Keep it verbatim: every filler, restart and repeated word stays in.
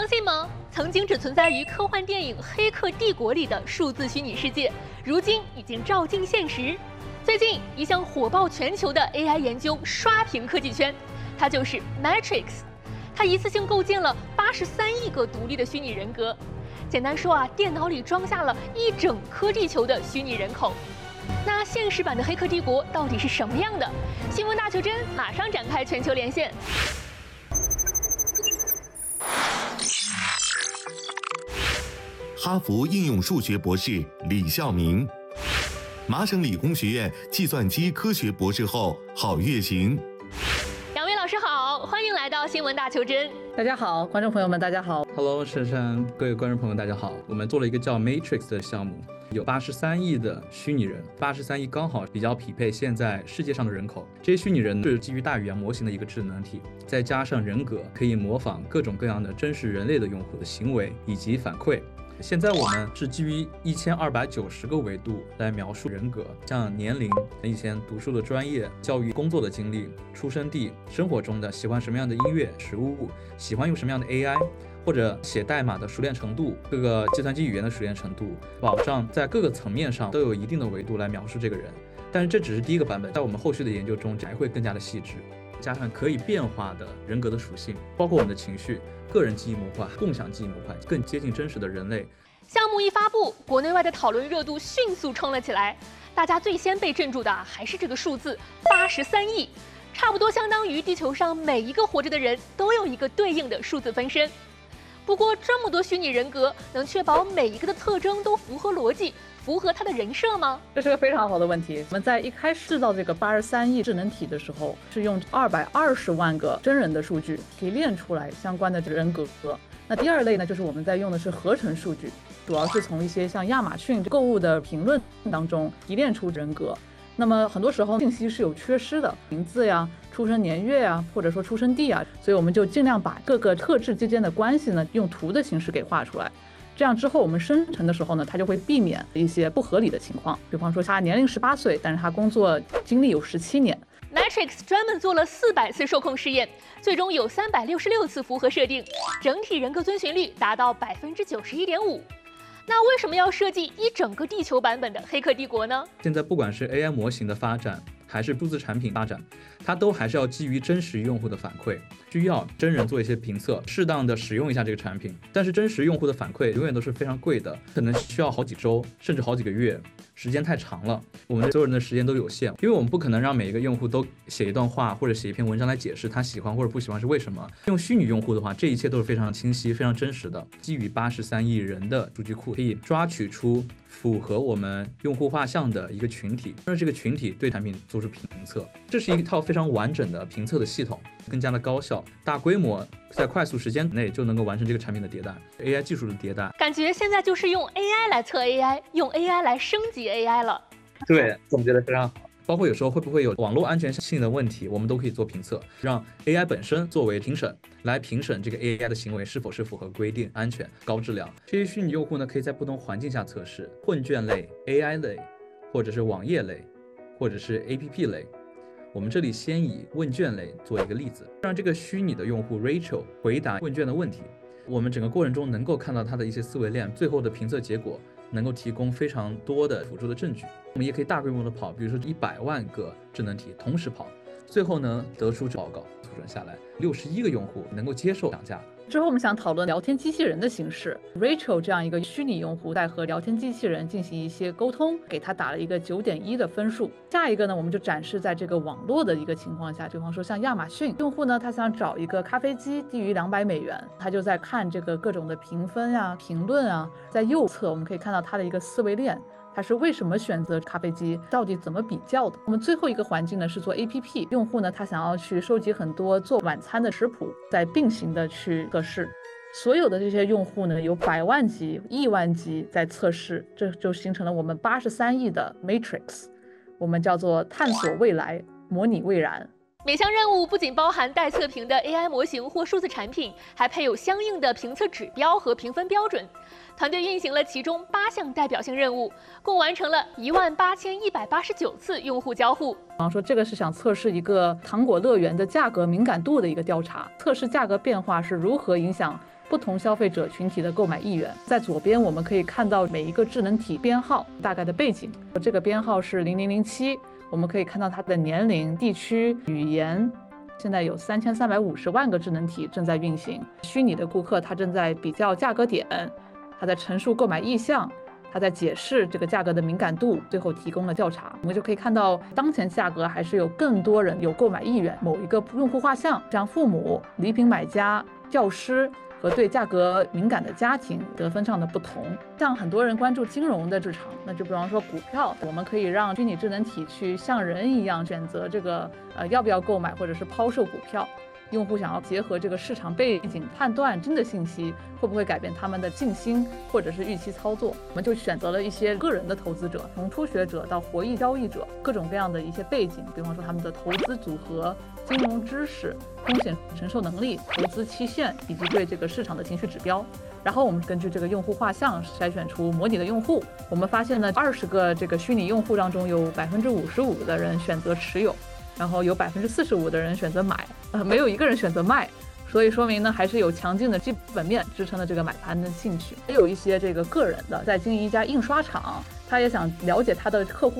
相信吗？曾经只存在于科幻电影《黑客帝国》里的数字虚拟世界，如今已经照进现实。最近，一项火爆全球的 A I 研究刷屏科技圈，它就是 Matrix。它一次性构建了八十三亿个独立的虚拟人格。简单说啊，电脑里装下了一整颗地球的虚拟人口。那现实版的《黑客帝国》到底是什么样的？新闻大求真马上展开全球连线。 哈佛应用数学博士李孝明，麻省理工学院计算机科学博士后郝月行。 两位老师好，欢迎来到新闻大求真。 大家好，观众朋友们，大家好。 Hello， 珊珊，各位观众朋友，大家好。我们做了一个叫 Matrix 的项目，有八十三亿的虚拟人，八十三亿刚好比较匹配现在世界上的人口。这些虚拟人是基于大语言模型的一个智能体，再加上人格，可以模仿各种各样的真实人类的用户的行为以及反馈。现在我们是基于一千二百九十个维度来描述人格，像年龄、以前读书的专业、教育工作的经历、出生地、生活中的喜欢什么样的音乐、食物、喜欢用什么样的 A I， 或者写代码的熟练程度、各个计算机语言的熟练程度，保障在各个层面上都有一定的维度来描述这个人。但是这只是第一个版本，在我们后续的研究中还会更加的细致，加上可以变化的人格的属性，包括我们的情绪、个人记忆模块、共享记忆模块，更接近真实的人类。 项目一发布，国内外的讨论热度迅速冲了起来。大家最先被镇住的还是这个数字八十三亿，差不多相当于地球上每一个活着的人都有一个对应的数字分身。不过这么多虚拟人格，能确保每一个的特征都符合逻辑，符合他的人设吗？ 这是个非常好的问题。我们在一开始制造这个八十三亿智能体的时候，是用二百二十万个真人的数据提炼出来相关的人格。那第二类呢，就是我们在用的是合成数据，主要是从一些像亚马逊购物的评论当中提炼出人格。那么很多时候信息是有缺失的，名字呀、出生年月呀，或者说出生地啊，所以我们就尽量把各个特质之间的关系呢，用图的形式给画出来。这样之后我们生成的时候呢，它就会避免一些不合理的情况，比方说他年龄十八岁，但是他工作经历有十七年。 Matrix 专门做了四百次受控试验，最终有三百六十六次符合设定，整体人格遵循率达到百分之九十一点五。那为什么要设计一整个地球版本的《黑客帝国》呢？ 现在不管是 A I 模型的发展，还是数字产品发展，它都还是要基于真实用户的反馈，需要真人做一些评测，适当的使用一下这个产品。但是真实用户的反馈永远都是非常贵的，可能需要好几周，甚至好几个月，时间太长了，我们所有人的时间都有限，因为我们不可能让每一个用户都写一段话或者写一篇文章来解释他喜欢或者不喜欢是为什么。用虚拟用户的话，这一切都是非常清晰、非常真实的，基于八十三亿人的数据库，可以抓取出符合我们用户画像的一个群体，让这个群体对产品做出评测。这是一套非常完整的评测的系统，更加的高效、大规模，在快速时间内就能够完成这个产品的迭代， A I 技术的迭代。 感觉现在就是用 A I 来测 A I， 用 A I 来升级 A I 了。 对，总结得非常好。包括有时候会不会有网络安全性的问题，我们都可以做评测，让 A I 本身作为评审来评审这个 A I 的行为是否是符合规定、安全、高质量。这些虚拟用户呢，可以在不同环境下测试，混卷类、A I 类，或者是网页类，或者是 A P P 类。我们这里先以问卷类做一个例子，让这个虚拟的用户 Rachel 回答问卷的问题，我们整个过程中能够看到他的一些思维链，最后的评测结果能够提供非常多的辅助的证据。我们也可以大规模的跑，比如说一百万个智能体同时跑，最后呢得出报告，促准下来六十一个用户能够接受涨价。 之后我们想讨论聊天机器人的形式， Rachel 这样一个虚拟用户在和聊天机器人进行一些沟通，给他打了一个九点一的分数。下一个呢，我们就展示在这个网络的一个情况下，比方说像亚马逊用户呢，他想找一个咖啡机低于两百美元，他就在看这个各种的评分啊、评论啊，在右侧我们可以看到他的一个思维链，他是为什么选择咖啡机，到底怎么比较的。我们最后一个环境呢是做 A P P 用户呢，他想要去收集很多做晚餐的食谱，在并行的去测试。所有的这些用户呢，有百万级、亿万级在测试，这就形成了我们八十三亿的 Matrix， 我们叫做探索未来，模拟未然。 每项任务不仅包含待测评的 A I 模型或数字产品，还配有相应的评测指标和评分标准。团队运行了其中八项代表性任务，共完成了一万八千一百八十九次用户交互。 比方说，这个是想测试一个糖果乐园的价格敏感度的一个调查，测试价格变化是如何影响不同消费者群体的购买意愿。在左边我们可以看到每一个智能体编号大概的背景，这个编号是零零零七，我们可以看到它的年龄、地区、语言。现在有三千三百五十万个智能体正在运行，虚拟的顾客他正在比较价格点，他在陈述购买意向，他在解释这个价格的敏感度，最后提供了调查。我们就可以看到当前价格还是有更多人有购买意愿，某一个用户画像，像父母、礼品买家、教师和对价格敏感的家庭得分上的不同。像很多人关注金融的市场，那就比方说股票，我们可以让虚拟智能体去像人一样选择这个呃要不要购买或者是抛售股票。用户想要结合这个市场背景判断真的信息会不会改变他们的信心或者是预期操作，我们就选择了一些个人的投资者，从初学者到活跃交易者，各种各样的一些背景，比方说他们的投资组合、金融知识、风险承受能力、投资期限以及对这个市场的情绪指标。然后我们根据这个用户画像筛选出模拟的用户，我们发现呢，二十个这个虚拟用户当中有百分之五十五的人选择持有，然后有百分之四十五的人选择买，呃，没有一个人选择卖，所以说明呢，还是有强劲的基本面支撑的这个买盘的兴趣。也有一些这个个人的在经营一家印刷厂，他也想了解他的客户